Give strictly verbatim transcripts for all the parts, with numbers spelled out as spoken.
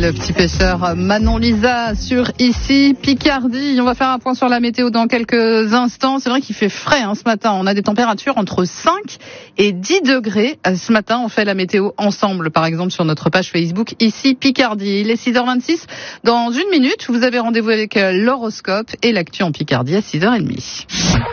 le petit pêcheur Manon Lisa sur Ici Picardie. On va faire un point sur la météo dans quelques instants. C'est vrai qu'il fait frais hein, ce matin. On a des températures entre cinq et dix degrés. Ce matin, on fait la météo ensemble, par exemple sur notre page Facebook Ici Picardie. Il est six heures vingt-six. Dans une minute, vous avez rendez-vous avec l'horoscope et l'actu en Picardie à six heures trente.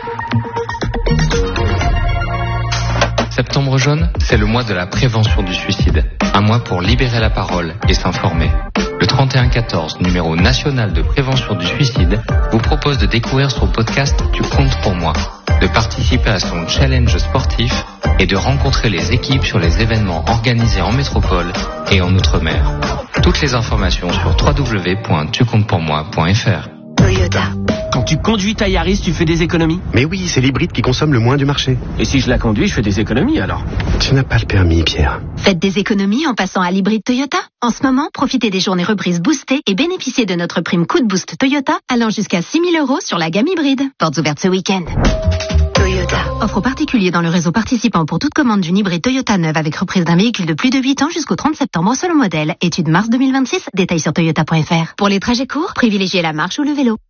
Septembre jaune, c'est le mois de la prévention du suicide. Un mois pour libérer la parole et s'informer. Le trente et un quatorze, numéro national de prévention du suicide, vous propose de découvrir son podcast Tu comptes pour moi, de participer à son challenge sportif et de rencontrer les équipes sur les événements organisés en métropole et en outre-mer. Toutes les informations sur w w w point tu comptes pour moi point f r. Toyota. Quand tu conduis ta Yaris, tu fais des économies? Mais oui, c'est l'hybride qui consomme le moins du marché. Et si je la conduis, je fais des économies alors? Tu n'as pas le permis, Pierre. Faites des économies en passant à l'hybride Toyota. En ce moment, profitez des journées reprises boostées et bénéficiez de notre prime coup de boost Toyota allant jusqu'à six mille euros sur la gamme hybride. Portes ouvertes ce week-end. Toyota. Offre aux particuliers dans le réseau participant pour toute commande d'une hybride Toyota neuve avec reprise d'un véhicule de plus de huit ans jusqu'au trente septembre selon modèle. Étude mars deux mille vingt-six. Détails sur toyota point f r. Pour les trajets courts, privilégiez la marche ou le vélo.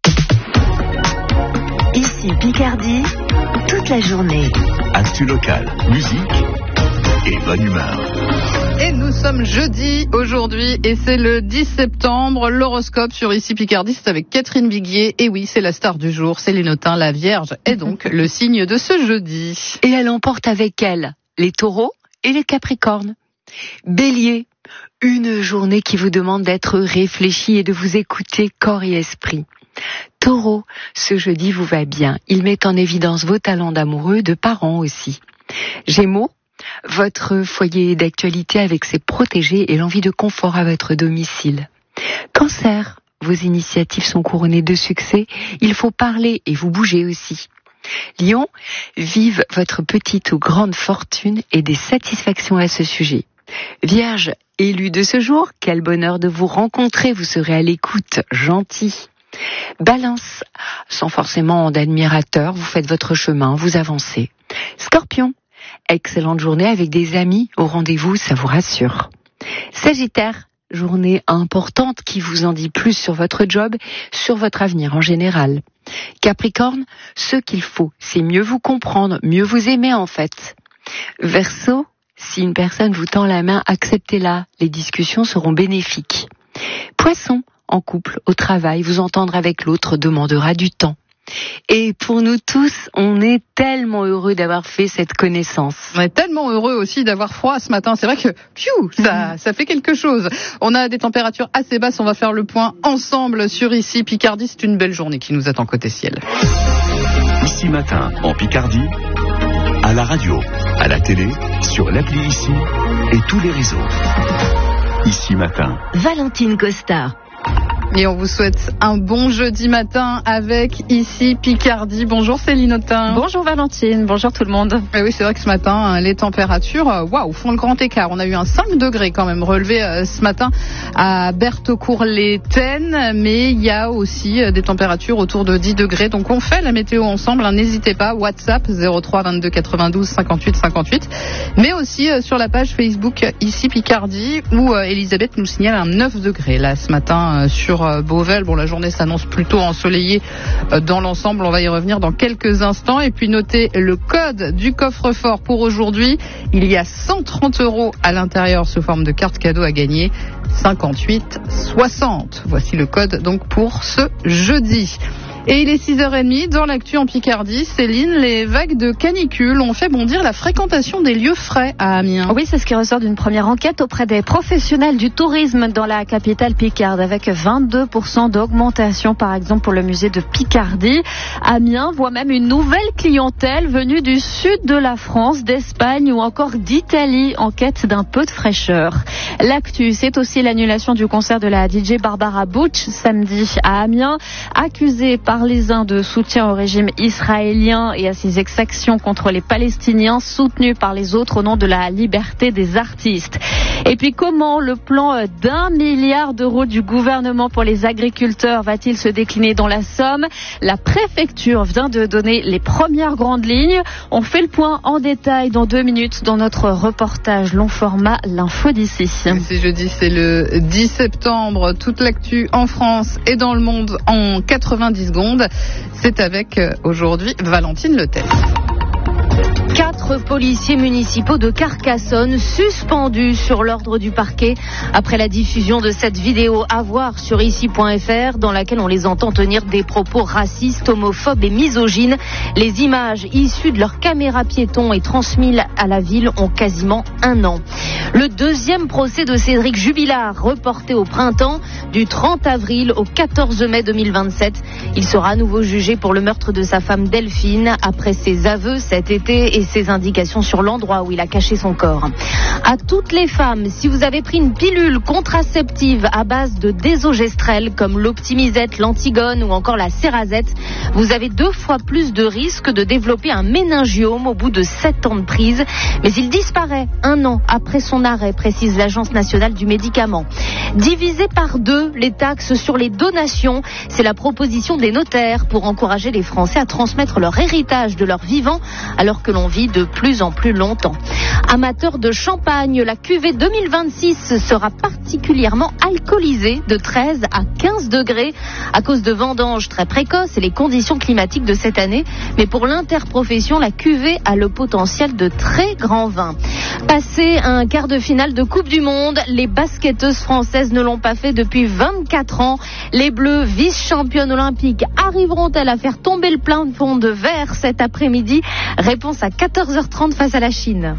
Ici Picardie, toute la journée. Actu locale, musique et bonne humeur. Et nous sommes jeudi aujourd'hui et c'est le dix septembre. L'horoscope sur Ici Picardie, c'est avec Catherine Viguier. Et oui, c'est la star du jour, c'est Lénotin, la Vierge, est donc le signe de ce jeudi. Et elle emporte avec elle les taureaux et les capricornes. Bélier, une journée qui vous demande d'être réfléchi et de vous écouter corps et esprit. Taureau, ce jeudi vous va bien. Il met en évidence vos talents d'amoureux, de parents aussi. Gémeaux, votre foyer d'actualité avec ses protégés et l'envie de confort à votre domicile. Cancer, vos initiatives sont couronnées de succès. Il faut parler et vous bouger aussi. Lion, vive votre petite ou grande fortune et des satisfactions à ce sujet. Vierge, élu de ce jour, quel bonheur de vous rencontrer, vous serez à l'écoute, gentil. Balance, sans forcément d'admirateurs, vous faites votre chemin, vous avancez. Scorpion, excellente journée avec des amis au rendez-vous, ça vous rassure. Sagittaire, journée importante qui vous en dit plus sur votre job, sur votre avenir en général. Capricorne, ce qu'il faut, c'est mieux vous comprendre, mieux vous aimer en fait. Verseau, si une personne vous tend la main, acceptez-la, les discussions seront bénéfiques. Poisson, en couple, au travail, vous entendre avec l'autre demandera du temps. Et pour nous tous, on est tellement heureux d'avoir fait cette connaissance. On est tellement heureux aussi d'avoir froid ce matin. C'est vrai que piou, ça, ça fait quelque chose. On a des températures assez basses. On va faire le point ensemble sur Ici Picardie. C'est une belle journée qui nous attend côté ciel. Ici matin, en Picardie, à la radio, à la télé, sur l'appli Ici et tous les réseaux. Ici matin. Valentine Costa. Et on vous souhaite un bon jeudi matin avec Ici Picardie. Bonjour Céline Autain. Bonjour Valentine, bonjour tout le monde. Et oui, c'est vrai que ce matin, les températures waouh, font le grand écart. On a eu un cinq degrés quand même relevé euh, ce matin à Bertaucourt-les-Tennes, mais il y a aussi euh, des températures autour de dix degrés. Donc on fait la météo ensemble, hein. N'hésitez pas, WhatsApp zéro trois vingt-deux quatre-vingt-douze cinquante-huit cinquante-huit, mais aussi euh, sur la page Facebook Ici Picardie où euh, Elisabeth nous signale un neuf degrés là ce matin euh, sur Beauvais. Bon, la journée s'annonce plutôt ensoleillée dans l'ensemble. On va y revenir dans quelques instants. Et puis notez le code du coffre-fort pour aujourd'hui. Il y a cent trente euros à l'intérieur sous forme de carte cadeau à gagner. cinquante-huit soixante. Voici le code donc pour ce jeudi. Et il est six heures trente, dans l'actu en Picardie, Céline, les vagues de canicule ont fait bondir la fréquentation des lieux frais à Amiens. Oui, c'est ce qui ressort d'une première enquête auprès des professionnels du tourisme dans la capitale picarde, avec vingt-deux pour cent d'augmentation, par exemple, pour le musée de Picardie. Amiens voit même une nouvelle clientèle venue du sud de la France, d'Espagne ou encore d'Italie, en quête d'un peu de fraîcheur. L'actu, c'est aussi l'annulation du concert de la D J Barbara Butch samedi à Amiens, accusée par par les uns de soutien au régime israélien et à ses exactions contre les Palestiniens, soutenu par les autres au nom de la liberté des artistes. Et puis comment le plan d'un milliard d'euros du gouvernement pour les agriculteurs va-t-il se décliner dans la Somme? La préfecture vient de donner les premières grandes lignes. On fait le point en détail dans deux minutes dans notre reportage long format L'info d'ici. C'est jeudi, c'est le dix septembre. Toute l'actu en France et dans le monde en quatre-vingt-dix secondes. C'est avec aujourd'hui Valentine Letel. Quatre policiers municipaux de Carcassonne suspendus sur l'ordre du parquet après la diffusion de cette vidéo à voir sur ici point f r dans laquelle on les entend tenir des propos racistes, homophobes et misogynes. Les images issues de leurs caméras piétons et transmises à la ville ont quasiment un an. Le deuxième procès de Cédric Jubilard, reporté au printemps du trente avril au quatorze mai deux mille vingt-sept. Il sera à nouveau jugé pour le meurtre de sa femme Delphine après ses aveux cet été et ses indications sur l'endroit où il a caché son corps. À toutes les femmes, si vous avez pris une pilule contraceptive à base de désogestrel comme l'Optimisette, l'Antigone ou encore la Cerazette, vous avez deux fois plus de risques de développer un méningiome au bout de sept ans de prise. Mais il disparaît un an après son arrêt, précise l'Agence nationale du médicament. Diviser par deux les taxes sur les donations, c'est la proposition des notaires pour encourager les Français à transmettre leur héritage de leur vivant alors que l'on vit de plus en plus longtemps. Amateurs de champagne, la cuvée deux mille vingt-six sera particulièrement alcoolisée de treize à quinze degrés à cause de vendanges très précoces et les conditions climatiques de cette année. Mais pour l'interprofession, la cuvée a le potentiel de très grand vin. Passé un quart de finale de Coupe du Monde, les basketteuses françaises ne l'ont pas fait depuis vingt-quatre ans. Les Bleus, vice-championnes olympiques, arriveront-elles à faire tomber le plafond de verre cet après-midi? Réponse à quatorze heures trente face à la Chine.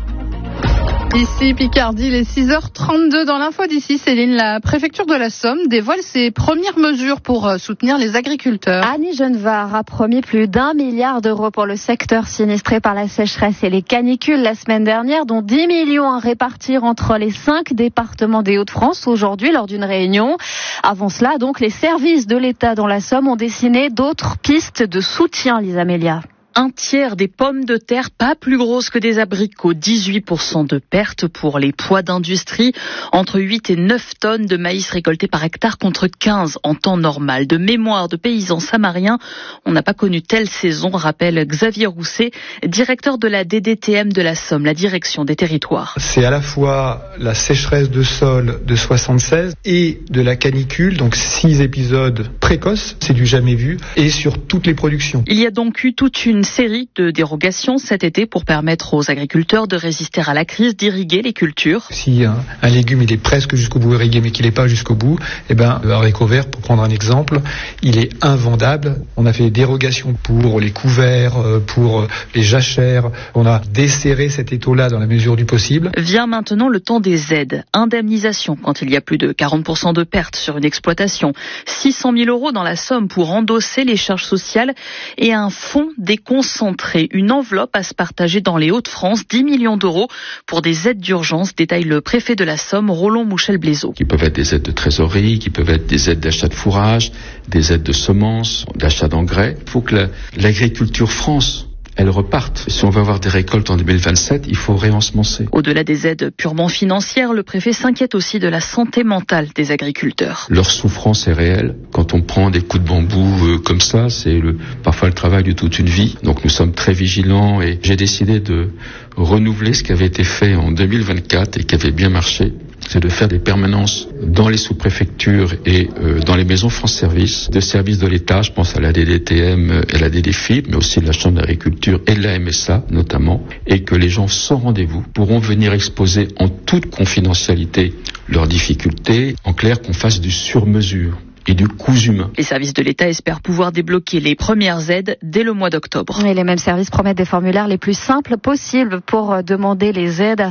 Ici Picardie, les six heures trente-deux dans l'info d'ici. Céline, la préfecture de la Somme dévoile ses premières mesures pour soutenir les agriculteurs. Annie Genevard a promis plus d'un milliard d'euros pour le secteur sinistré par la sécheresse et les canicules la semaine dernière, dont dix millions à répartir entre les cinq départements des Hauts-de-France aujourd'hui lors d'une réunion. Avant cela, donc, les services de l'État dans la Somme ont dessiné d'autres pistes de soutien, Lisa Melia. Un tiers des pommes de terre pas plus grosses que des abricots, dix-huit pour cent de pertes pour les pois d'industrie, entre huit et neuf tonnes de maïs récoltés par hectare contre quinze en temps normal. De mémoire de paysans samariens, on n'a pas connu telle saison, rappelle Xavier Rousset, directeur de la D D T M de la Somme, la direction des territoires. C'est à la fois la sécheresse de sol de soixante-seize et de la canicule, donc six épisodes précoces, c'est du jamais vu, et sur toutes les productions. Il y a donc eu toute une Une série de dérogations cet été pour permettre aux agriculteurs de résister à la crise, d'irriguer les cultures. Si un, un légume il est presque jusqu'au bout irrigué mais qu'il n'est pas jusqu'au bout, eh ben, le haricot vert, pour prendre un exemple, il est invendable. On a fait des dérogations pour les couverts, pour les jachères. On a desserré cet étau-là dans la mesure du possible. Vient maintenant le temps des aides. Indemnisation quand il y a plus de quarante pour cent de pertes sur une exploitation. six cent mille euros dans la Somme pour endosser les charges sociales et un fonds déconcentré. Concentré, une enveloppe à se partager dans les Hauts-de-France, dix millions d'euros pour des aides d'urgence, détaille le préfet de la Somme, Roland Mouchel-Blaiseau. Qui peuvent être des aides de trésorerie, qui peuvent être des aides d'achat de fourrage, des aides de semences, d'achat d'engrais. Il faut que la, l'agriculture France, elle reparte. Si on veut avoir des récoltes en deux mille vingt-sept, il faut réensemencer. Au-delà des aides purement financières, le préfet s'inquiète aussi de la santé mentale des agriculteurs. Leur souffrance est réelle. Quand on prend des coups de bambou euh, comme ça, c'est le, parfois le travail de toute une vie. Donc nous sommes très vigilants et j'ai décidé de renouveler ce qui avait été fait en deux mille vingt-quatre et qui avait bien marché. C'est de faire des permanences dans les sous-préfectures et euh, dans les maisons France Service, de services de l'État, je pense à la D D T M et la D D F I B, mais aussi de la Chambre d'agriculture et de la M S A notamment, et que les gens sans rendez-vous pourront venir exposer en toute confidentialité leurs difficultés, en clair qu'on fasse du sur-mesure et du coût humain. Les services de l'État espèrent pouvoir débloquer les premières aides dès le mois d'octobre. Et les mêmes services promettent des formulaires les plus simples possibles pour demander les aides.